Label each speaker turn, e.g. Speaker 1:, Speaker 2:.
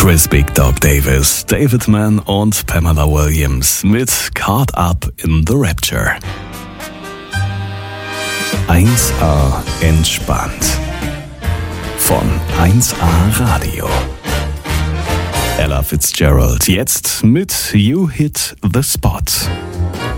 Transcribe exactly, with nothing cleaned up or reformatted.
Speaker 1: Chris Big Dog Davis, David Mann und Pamela Williams mit Caught Up in the Rapture. eins A entspannt. Von eins A Radio. Ella Fitzgerald jetzt mit You Hit the Spot.